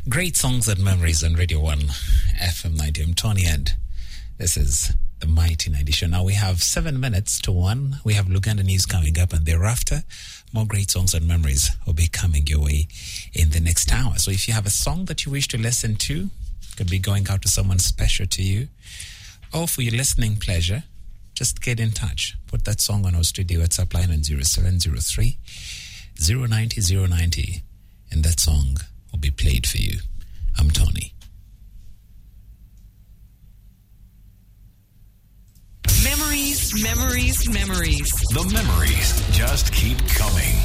Great songs and memories on Radio 1 FM 90. I'm Tony, and this is the Mighty 90 Show. Now we have 7 minutes to 1. We have Luganda News coming up, and thereafter, more great songs and memories will be coming your way in the next hour. So if you have a song that you wish to listen to, could be going out to someone special to you, or for your listening pleasure, just get in touch. Put that song on our studio WhatsApp line on 0703 090 090, and that song will be played for you. I'm Tony. Memories, memories, memories. The memories just keep coming.